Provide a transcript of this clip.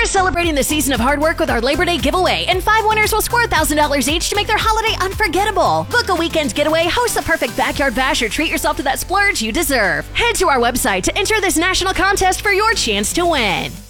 We're celebrating the season of hard work with our Labor Day giveaway, and 5 winners will score $1,000 each to make their holiday unforgettable. Book a weekend getaway, host the perfect backyard bash, or treat yourself to that splurge you deserve. Head to our website to enter this national contest for your chance to win.